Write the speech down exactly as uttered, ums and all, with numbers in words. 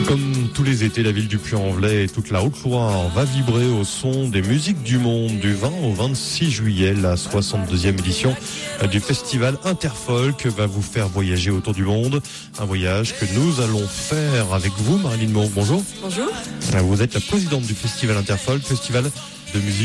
Comme tous les étés, la ville du Puy-en-Velay et toute la Haute-Loire va vibrer au son des musiques du monde du vingt au vingt-six juillet. La soixante-deuxième édition du festival Interfolk va vous faire voyager autour du monde. Un voyage que nous allons faire avec vous, Marilyn Monroe. Bonjour. Bonjour. Vous êtes la présidente du festival Interfolk, festival de musique